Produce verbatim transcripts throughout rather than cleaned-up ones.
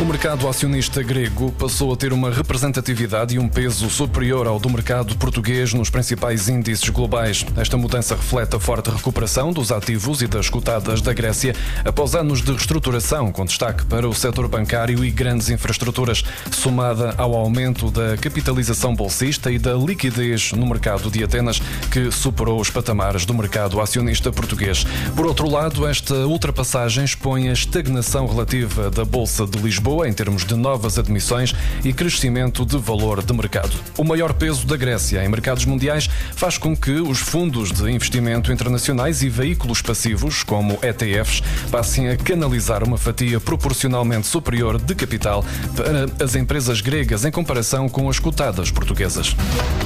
O mercado acionista grego passou a ter uma representatividade e um peso superior ao do mercado português nos principais índices globais. Esta mudança reflete a forte recuperação dos ativos e das cotadas da Grécia após anos de reestruturação, com destaque para o setor bancário e grandes infraestruturas, somada ao aumento da capitalização bolsista e da liquidez no mercado de Atenas, que superou os patamares do mercado acionista português. Por outro lado, esta ultrapassagem expõe a estagnação relativa da Bolsa de Lisboa em termos de novas admissões e crescimento de valor de mercado. O maior peso da Grécia em mercados mundiais faz com que os fundos de investimento internacionais e veículos passivos, como E T Fs, passem a canalizar uma fatia proporcionalmente superior de capital para as empresas gregas em comparação com as cotadas portuguesas.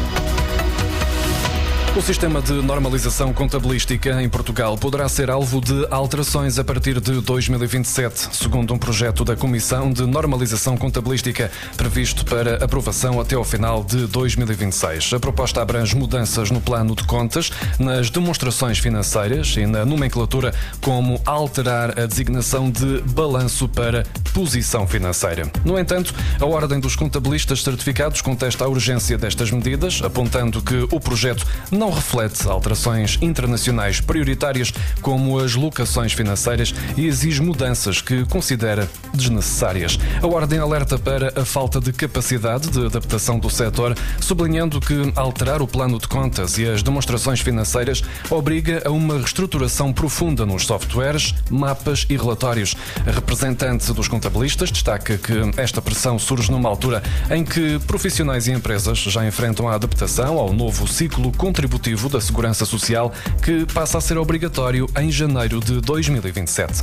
O sistema de normalização contabilística em Portugal poderá ser alvo de alterações a partir de dois mil e vinte e sete, segundo um projeto da Comissão de Normalização Contabilística previsto para aprovação até ao final de dois mil e vinte e seis. A proposta abrange mudanças no plano de contas, nas demonstrações financeiras e na nomenclatura, como alterar a designação de balanço para posição financeira. No entanto, a Ordem dos Contabilistas Certificados contesta a urgência destas medidas, apontando que o projeto não reflete alterações internacionais prioritárias como as locações financeiras e exige mudanças que considera desnecessárias. A Ordem alerta para a falta de capacidade de adaptação do setor, sublinhando que alterar o plano de contas e as demonstrações financeiras obriga a uma reestruturação profunda nos softwares, mapas e relatórios. A representante dos contabilistas destaca que esta pressão surge numa altura em que profissionais e empresas já enfrentam a adaptação ao novo ciclo contributivo da Segurança Social, que passa a ser obrigatório em janeiro de dois mil e vinte e sete.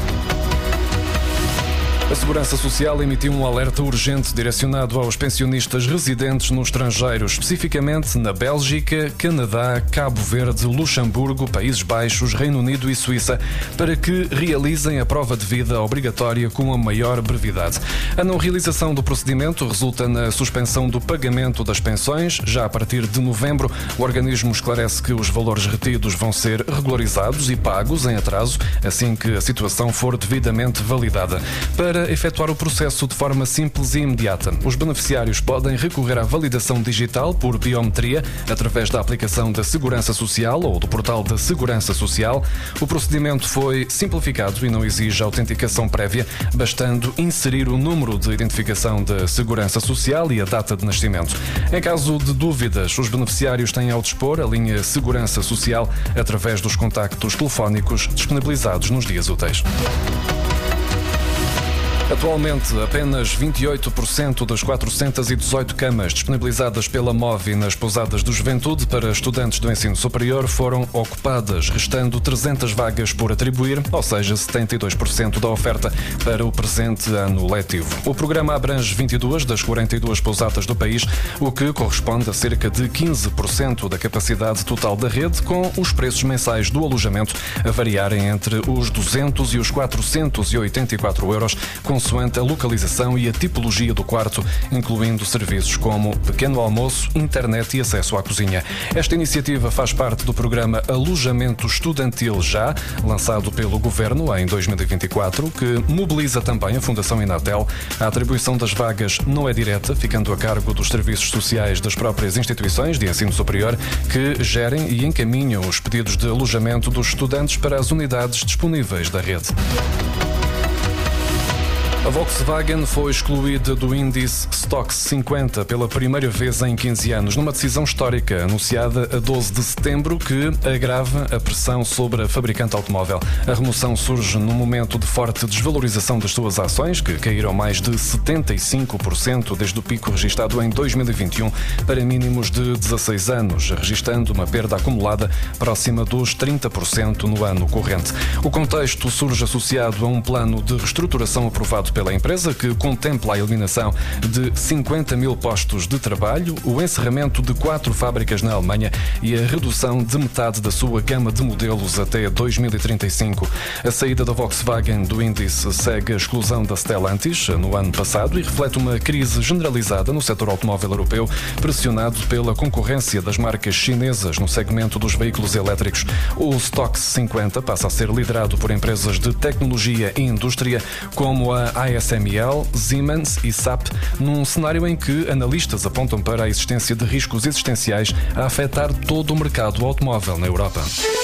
A Segurança Social emitiu um alerta urgente direcionado aos pensionistas residentes no estrangeiro, especificamente na Bélgica, Canadá, Cabo Verde, Luxemburgo, Países Baixos, Reino Unido e Suíça, para que realizem a prova de vida obrigatória com a maior brevidade. A não realização do procedimento resulta na suspensão do pagamento das pensões. Já a partir de novembro, o organismo esclarece que os valores retidos vão ser regularizados e pagos em atraso, assim que a situação for devidamente validada. Para Para efetuar o processo de forma simples e imediata, os beneficiários podem recorrer à validação digital por biometria através da aplicação da Segurança Social ou do portal da Segurança Social. O procedimento foi simplificado e não exige autenticação prévia, bastando inserir o número de identificação da Segurança Social e a data de nascimento. Em caso de dúvidas, os beneficiários têm ao dispor a linha Segurança Social através dos contactos telefónicos disponibilizados nos dias úteis. Atualmente, apenas vinte e oito por cento das quatrocentas e dezoito camas disponibilizadas pela MOVI nas pousadas do Juventude para estudantes do ensino superior foram ocupadas, restando trezentas vagas por atribuir, ou seja, setenta e dois por cento da oferta para o presente ano letivo. O programa abrange vinte e duas das quarenta e duas pousadas do país, o que corresponde a cerca de quinze por cento da capacidade total da rede, com os preços mensais do alojamento a variarem entre os duzentos e os quatrocentos e oitenta e quatro euros, consoante a localização e a tipologia do quarto, incluindo serviços como pequeno almoço, internet e acesso à cozinha. Esta iniciativa faz parte do programa Alojamento Estudantil Já, lançado pelo Governo em dois mil e vinte e quatro, que mobiliza também a Fundação Inatel. A atribuição das vagas não é direta, ficando a cargo dos serviços sociais das próprias instituições de ensino superior, que gerem e encaminham os pedidos de alojamento dos estudantes para as unidades disponíveis da rede. A Volkswagen foi excluída do índice Stoxx cinquenta pela primeira vez em quinze anos, numa decisão histórica anunciada a doze de setembro que agrava a pressão sobre a fabricante automóvel. A remoção surge num momento de forte desvalorização das suas ações, que caíram mais de setenta e cinco por cento desde o pico registado em dois mil e vinte e um para mínimos de dezasseis anos, registando uma perda acumulada próxima dos trinta por cento no ano corrente. O contexto surge associado a um plano de reestruturação aprovado pela empresa, que contempla a eliminação de cinquenta mil postos de trabalho, o encerramento de quatro fábricas na Alemanha e a redução de metade da sua gama de modelos até dois mil e trinta e cinco. A saída da Volkswagen do índice segue a exclusão da Stellantis no ano passado e reflete uma crise generalizada no setor automóvel europeu, pressionado pela concorrência das marcas chinesas no segmento dos veículos elétricos. O Stoxx cinquenta passa a ser liderado por empresas de tecnologia e indústria como a A S M L, Siemens e S A P, num cenário em que analistas apontam para a existência de riscos existenciais a afetar todo o mercado automóvel na Europa.